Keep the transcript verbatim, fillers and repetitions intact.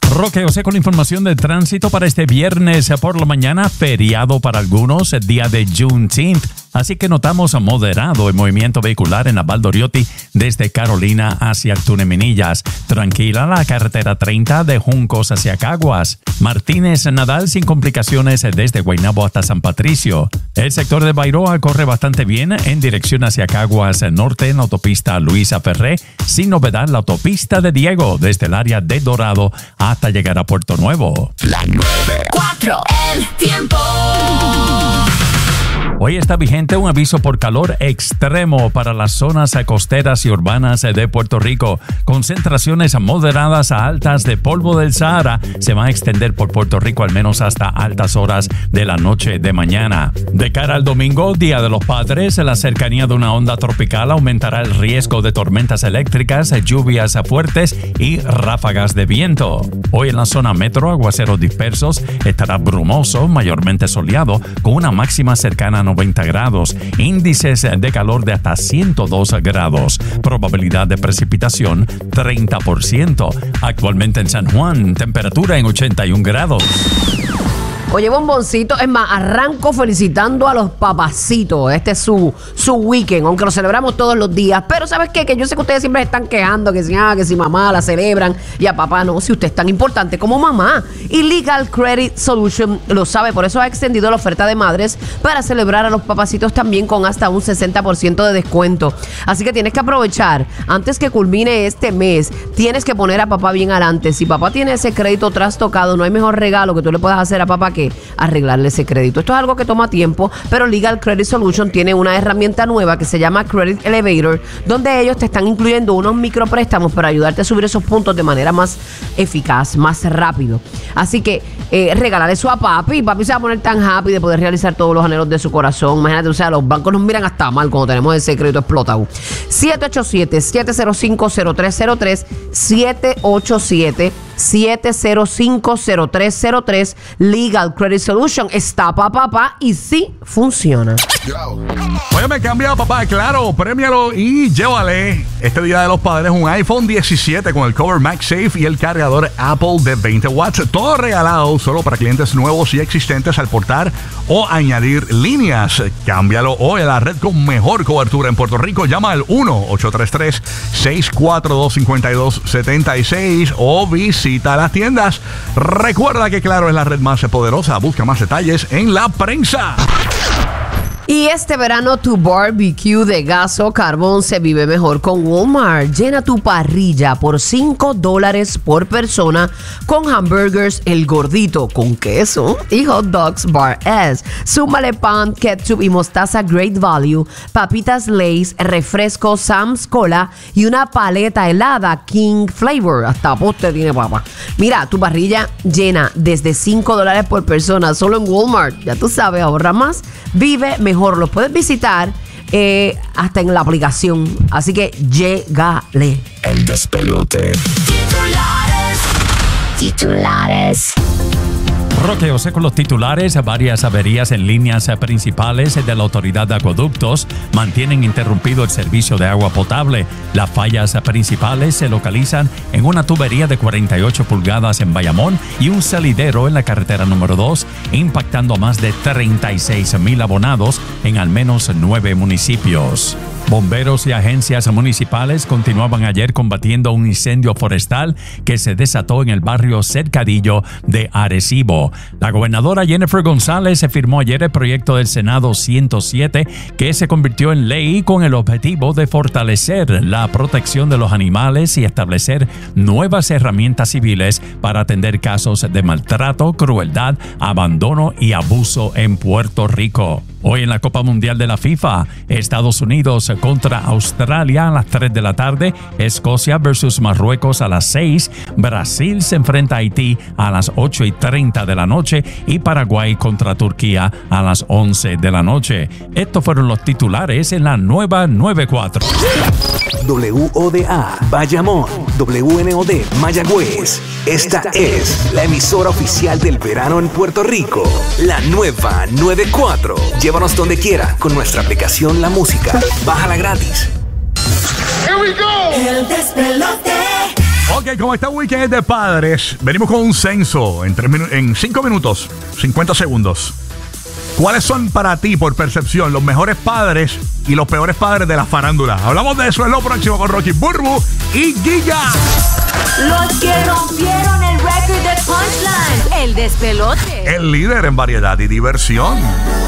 Roque José con información de tránsito para este viernes por la mañana, feriado para algunos, día de Juneteenth. Así que notamos moderado el movimiento vehicular en la Valdoriotti desde Carolina hacia Tuneminillas. Tranquila la carretera treinta de Juncos hacia Caguas. Martínez Nadal sin complicaciones desde Guaynabo hasta San Patricio. El sector de Bairoa corre bastante bien en dirección hacia Caguas Norte en la autopista Luisa Ferré. Sin novedad la autopista de Diego desde el área de Dorado hasta llegar a Puerto Nuevo. La nueve cuatro, el tiempo. Hoy está vigente un aviso por calor extremo para las zonas costeras y urbanas de Puerto Rico. Concentraciones moderadas a altas de polvo del Sahara se van a extender por Puerto Rico al menos hasta altas horas de la noche de mañana. De cara al domingo, Día de los Padres, la cercanía de una onda tropical aumentará el riesgo de tormentas eléctricas, lluvias fuertes y ráfagas de viento. Hoy en la zona metro, aguaceros dispersos, estará brumoso, mayormente soleado, con una máxima cercana a noventa grados, índices de calor de hasta ciento dos grados, probabilidad de precipitación treinta por ciento. Actualmente en San Juan, temperatura en ochenta y un grados. Oye, bomboncito, es más, arranco felicitando a los papacitos. Este es su, su weekend, aunque lo celebramos todos los días. Pero ¿sabes qué? Que yo sé que ustedes siempre están quejando que si, ah, que si mamá la celebran y a papá no. Si usted es tan importante como mamá. Y Legal Credit Solution lo sabe, por eso ha extendido la oferta de madres para celebrar a los papacitos también con hasta un sesenta por ciento de descuento. Así que tienes que aprovechar. Antes que culmine este mes, tienes que poner a papá bien adelante. Si papá tiene ese crédito trastocado, no hay mejor regalo que tú le puedas hacer a papá que arreglarle ese crédito. Esto es algo que toma tiempo, pero Legal Credit Solution tiene una herramienta nueva que se llama Credit Elevator, donde ellos te están incluyendo unos micropréstamos para ayudarte a subir esos puntos de manera más eficaz, más rápido. Así que eh, regálale eso a papi. Papi se va a poner tan happy de poder realizar todos los anhelos de su corazón. Imagínate, o sea, los bancos nos miran hasta mal cuando tenemos ese crédito explotado. siete ocho siete, siete cero cinco, cero tres cero tres, siete ocho siete, siete cero cinco, cero tres cero tres. Legal Credit Solution está pa' papá y sí funciona. Oye, me cambia papá, claro, premialo y llévale este Día de los Padres un iPhone diecisiete con el cover MagSafe y el cargador Apple de veinte watts. Todo regalado solo para clientes nuevos y existentes al portar o añadir líneas. Cámbialo hoy a la red con mejor cobertura en Puerto Rico. Llama al uno ocho tres tres, seis cuatro dos, cinco dos siete seis o visita las tiendas. Recuerda que Claro es la red más poderosa. Busca más detalles en la prensa. Y este verano tu barbecue de gas o carbón se vive mejor con Walmart. Llena tu parrilla por cinco dólares por persona con hamburgers El Gordito con queso y hot dogs Bar S. Súmale pan, ketchup y mostaza Great Value, papitas Lay's, refresco Sam's Cola y una paleta helada King Flavor. Hasta postre tiene papá. Mira, tu parrilla llena desde cinco dólares por persona solo en Walmart. Ya tú sabes, ahorra más, vive mejor. Los puedes visitar eh, hasta en la aplicación. Así que llégale. El despelote. Titulares. Titulares. Roque José con los titulares. Varias averías en líneas principales de la Autoridad de Acueductos mantienen interrumpido el servicio de agua potable. Las fallas principales se localizan en una tubería de cuarenta y ocho pulgadas en Bayamón y un salidero en la carretera número dos, impactando a más de treinta y seis mil abonados en al menos nueve municipios. Bomberos y agencias municipales continuaban ayer combatiendo un incendio forestal que se desató en el barrio Cercadillo de Arecibo. La gobernadora Jennifer González firmó ayer el proyecto del Senado ciento siete que se convirtió en ley con el objetivo de fortalecer la protección de los animales y establecer nuevas herramientas civiles para atender casos de maltrato, crueldad, abandono y abuso en Puerto Rico. Hoy en la Copa Mundial de la FIFA, Estados Unidos contra Australia a las tres de la tarde, Escocia versus Marruecos a las seis, Brasil se enfrenta a Haití a las ocho y treinta de la noche y Paraguay contra Turquía a las once de la noche. Estos fueron los titulares en la nueva noventa y cuatro. W O D A Bayamón, W N O D Mayagüez. Esta es la emisora oficial del verano en Puerto Rico. La nueva noventa y cuatro. Llévanos donde quiera con nuestra aplicación La Música. Bájala gratis. Here we go. El despelote. Ok, como este weekend es de padres, venimos con un censo en, tres minu- en cinco minutos, cincuenta segundos. ¿Cuáles son para ti, por percepción, los mejores padres y los peores padres de la farándula? Hablamos de eso en lo próximo con Rocky Burbu y Giga. Los que rompieron el récord de Punchline. El despelote. El líder en variedad y diversión.